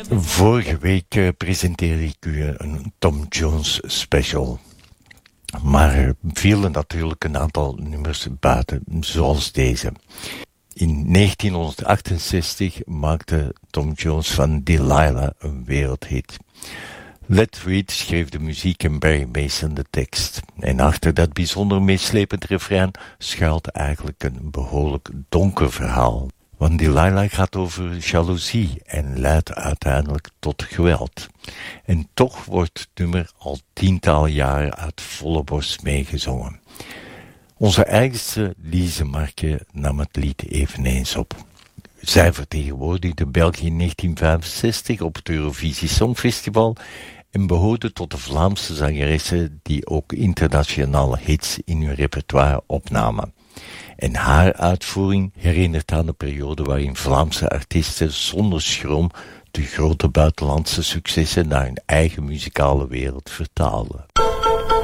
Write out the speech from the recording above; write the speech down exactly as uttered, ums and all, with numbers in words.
Vorige week uh, presenteerde ik u een Tom Jones special. Maar er vielen natuurlijk een aantal nummers buiten, zoals deze. In negentienhonderdachtenzestig maakte Tom Jones van Delilah een wereldhit. Led Reed schreef de muziek en Barry Mason de tekst. En achter dat bijzonder meeslepend refrein schuilt eigenlijk een behoorlijk donker verhaal. Want Delilah gaat over jaloezie en leidt uiteindelijk tot geweld. En toch wordt het nummer al tientallen jaren uit volle borst meegezongen. Onze eigenste Lise Marke nam het lied eveneens op. Zij vertegenwoordigde België in negentien vijfenzestig op het Eurovisie Songfestival en behoorde tot de Vlaamse zangeressen die ook internationale hits in hun repertoire opnamen. En haar uitvoering herinnert aan de periode waarin Vlaamse artiesten zonder schroom de grote buitenlandse successen naar hun eigen muzikale wereld vertaalden.